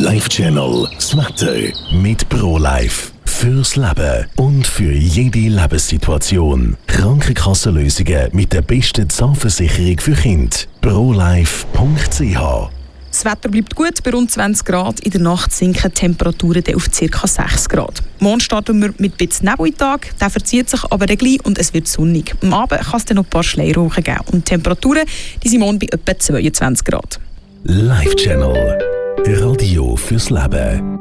Live Channel, das Wetter mit ProLife. Fürs Leben und für jede Lebenssituation. Krankenkassenlösungen mit der besten Zahnversicherung für Kinder. ProLife.ch. Das Wetter bleibt gut, bei rund 20 Grad. In der Nacht sinken die Temperaturen auf ca. 6 Grad. Morgen starten wir mit ein bisschen Nebel in den Tag. Der verzieht sich aber gleich und es wird sonnig. Am Abend kann es dann noch ein paar Schleierwochen geben. Und die Temperaturen die sind morgen bei etwa 22 Grad. Live Channel. Radio fürs Leben.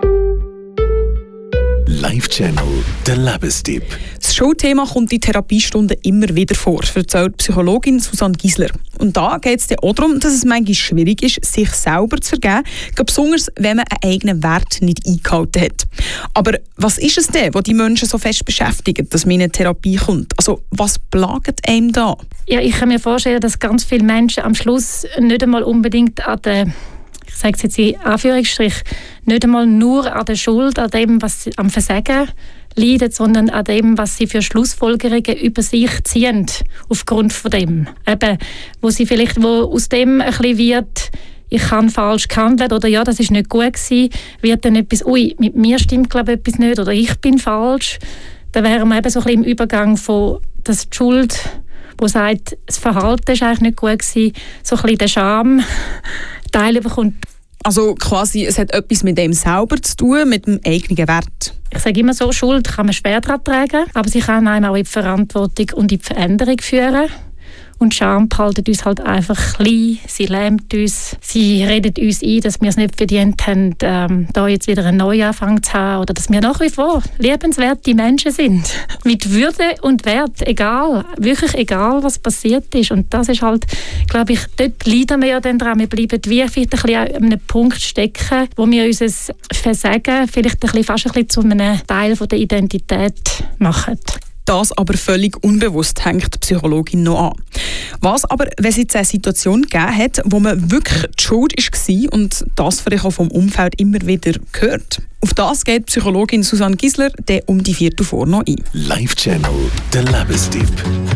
Live Channel, der Lebenstipp. Das Showthema kommt in Therapiestunden immer wieder vor, erzählt Psychologin Susanne Gisler. Und da geht es auch darum, dass es manchmal schwierig ist, sich selber zu vergeben, besonders wenn man einen eigenen Wert nicht eingehalten hat. Aber was ist es denn, was die Menschen so fest beschäftigt, dass man in eine Therapie kommt? Also was plagt einem da? Ja, ich kann mir vorstellen, dass ganz viele Menschen am Schluss nicht einmal unbedingt an der, ich sage es jetzt in Anführungsstrich, nicht einmal nur an der Schuld, an dem, was sie am Versagen leiden, sondern an dem, was sie für Schlussfolgerungen über sich ziehen, aufgrund von dem. Eben, wo aus dem ein bisschen wird, ich habe falsch gehandelt oder ja, das ist nicht gut gewesen, wird dann etwas, mit mir stimmt glaube ich etwas nicht oder ich bin falsch. Dann wären wir eben so ein bisschen im Übergang von, dass die Schuld, wo sagt, das Verhalten ist eigentlich nicht gut gewesen, so ein bisschen der Scham Teil bekommt. Also quasi, es hat etwas mit dem selber zu tun, mit dem eigenen Wert. Ich sage immer so, Schuld kann man schwer daran tragen, aber sie kann einem auch in die Verantwortung und in die Veränderung führen. Und Scham behaltet uns halt einfach klein, sie lähmt uns, sie redet uns ein, dass wir es nicht verdient haben, da jetzt wieder einen Neuanfang zu haben oder dass wir nach wie vor liebenswerte Menschen sind. Mit Würde und Wert, egal, wirklich egal, was passiert ist. Und das ist halt, glaube ich, dort leiden wir ja dann dran. Wir bleiben wie vielleicht ein bisschen an einem Punkt stecken, wo wir unser Versagen vielleicht fast ein bisschen zu einem Teil von der Identität machen. Das aber völlig unbewusst hängt die Psychologin noch an. Was aber, wenn es jetzt eine Situation gegeben hat, wo man wirklich die Schuld war und das vielleicht auch vom Umfeld immer wieder hört? Auf das geht Psychologin Susanne Gisler um die 4 vor noch ein. Live Channel, der Lebenstipp.